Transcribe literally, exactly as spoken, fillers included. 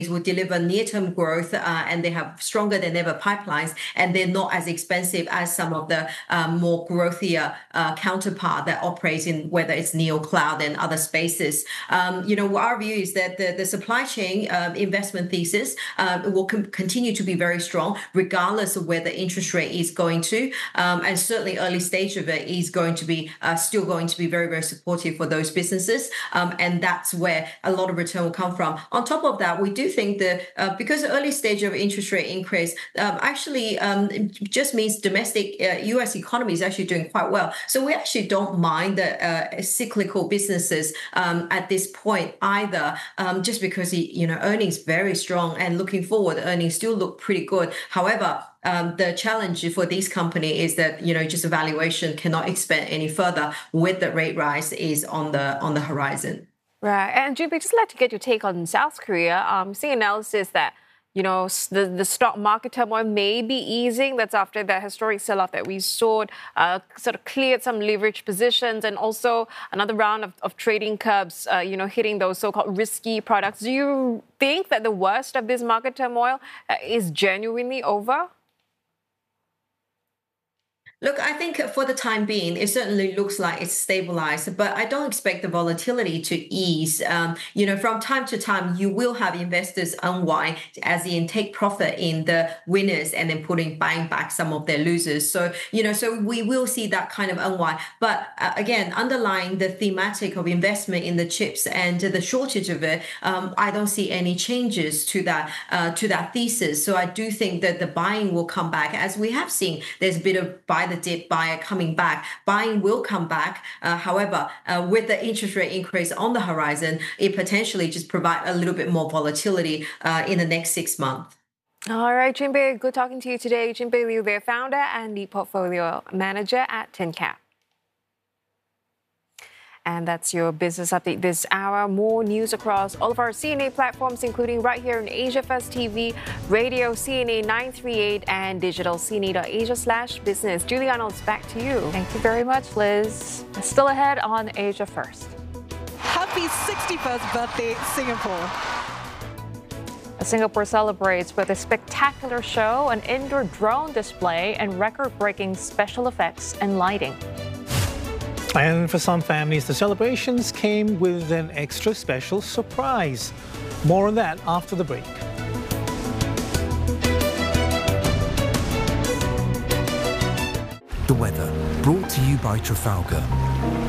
will deliver near-term growth, uh, and they have stronger than ever pipelines, and they're not as expensive as some of the um, more growthier uh, counterpart that operates in whether it's neo cloud and other spaces. Um, you know, our view is that the, the supply chain uh, investment thesis uh, will com- continue to be very strong, regardless of where the interest rate is going to, um, and certainly early stage of it is going to be uh, still going to be very, very supportive for those businesses, um, and that's where a lot of return will come from. On top of that, we do think that uh, because the early stage of interest rate increase um, actually um, just means domestic uh, U S economy is actually doing quite well. So we actually don't mind the uh, cyclical businesses um, at this point either, um, just because you know earnings very strong, and looking forward, earnings still look pretty good. However, Um, the challenge for this company is that you know just the valuation cannot expand any further with the rate rise is on the on the horizon. Right, and Jun Bei, just like to get your take on South Korea. Um, seeing analysis that you know the the stock market turmoil may be easing. That's after that historic sell-off that we saw, uh, sort of cleared some leverage positions, and also another round of, of trading curbs, uh, you know, hitting those so-called risky products. Do you think that the worst of this market turmoil uh, is genuinely over? Look, I think for the time being, it certainly looks like it's stabilized, but I don't expect the volatility to ease. Um, you know, from time to time, you will have investors unwind as in take profit in the winners and then putting buying back some of their losers. So, you know, so we will see that kind of unwind. But uh, again, underlying the thematic of investment in the chips and the shortage of it, um, I don't see any changes to that uh, to that thesis. So I do think that the buying will come back, as we have seen. There's a bit of buy the dip buyer coming back. Buying will come back. Uh, however, uh, with the interest rate increase on the horizon, it potentially just provide a little bit more volatility uh, in the next six months. All right, Jun Bei, good talking to you today. Jun Bei Liu, their founder and the portfolio manager at TenCap. And that's your business update this hour. More news across all of our C N A platforms, including right here on Asia First T V, radio C N A nine thirty-eight, and digital C N A dot asia slash business. Julie Arnold, back to you. Thank you very much, Liz. Still ahead on Asia First. Happy sixty-first birthday, Singapore. Singapore celebrates with a spectacular show, an indoor drone display, and record-breaking special effects and lighting. And for some families, the celebrations came with an extra special surprise. More on that after the break. The weather, brought to you by Trafalgar.